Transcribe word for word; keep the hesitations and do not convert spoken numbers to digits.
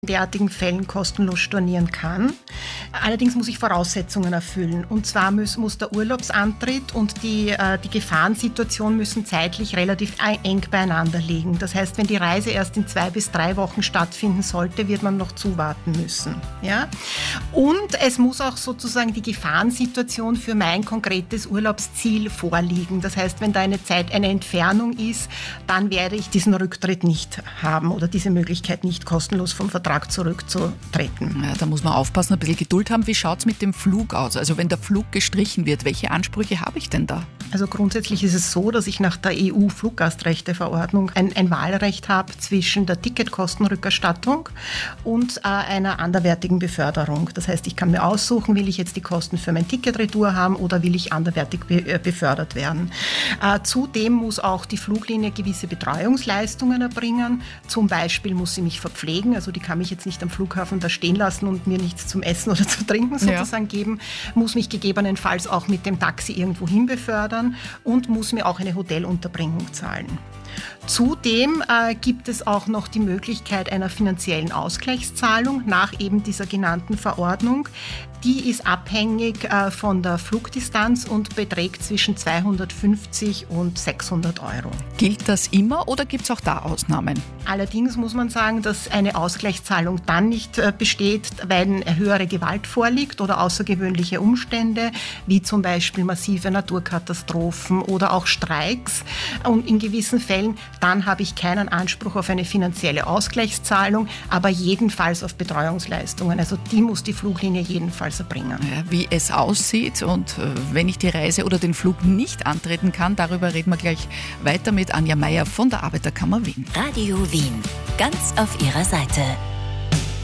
in derartigen Fällen kostenlos stornieren kann. Allerdings muss ich Voraussetzungen erfüllen. Und zwar muss, muss der Urlaubsantritt und die, äh, die Gefahrensituation müssen zeitlich relativ eng beieinander liegen. Das heißt, wenn die Reise erst in zwei bis drei Wochen stattfinden sollte, wird man noch zuwarten müssen. Ja? Und es muss auch sozusagen die Gefahrensituation für mein konkretes Urlaubsziel vorliegen. Das heißt, wenn da eine Zeit, eine Entfernung ist, dann werde ich diesen Rücktritt nicht haben oder diese Möglichkeit nicht kostenlos vom Vertrag zurückzutreten. Ja, da muss man aufpassen, ein bisschen Geduld haben. Wie schaut es mit dem Flug aus? Also wenn der Flug gestrichen wird, welche Ansprüche habe ich denn da? Also grundsätzlich ist es so, dass ich nach der E U-Fluggastrechteverordnung ein, ein Wahlrecht habe zwischen der Ticketkostenrückerstattung und äh, einer anderwertigen Beförderung. Das heißt, ich kann mir aussuchen, will ich jetzt die Kosten für mein Ticketretour haben oder will ich anderwertig be- äh, befördert werden. Äh, zudem muss auch die Fluglinie gewisse Betreuungsleistungen erbringen. Zum Beispiel muss sie mich verpflegen, also die kann mich jetzt nicht am Flughafen da stehen lassen und mir nichts zum Essen oder zu trinken sozusagen ja. geben, muss mich gegebenenfalls auch mit dem Taxi irgendwo hin befördern und muss mir auch eine Hotelunterbringung zahlen. Zudem äh, gibt es auch noch die Möglichkeit einer finanziellen Ausgleichszahlung nach eben dieser genannten Verordnung. Die ist abhängig äh, von der Flugdistanz und beträgt zwischen zweihundertfünfzig und sechshundert Euro. Gilt das immer oder gibt es auch da Ausnahmen? Allerdings muss man sagen, dass eine Ausgleichszahlung dann nicht äh, besteht, wenn höhere Gewalt vorliegt oder außergewöhnliche Umstände, wie zum Beispiel massive Naturkatastrophen oder auch Streiks. Und in gewissen Fällen, dann habe ich keinen Anspruch auf eine finanzielle Ausgleichszahlung, aber jedenfalls auf Betreuungsleistungen. Also die muss die Fluglinie jedenfalls erbringen. Ja, wie es aussieht und äh, wenn ich die Reise oder den Flug nicht antreten kann, darüber reden wir gleich weiter mit Anja Meier von der Arbeiterkammer Wien. Radio Wien, ganz auf ihrer Seite.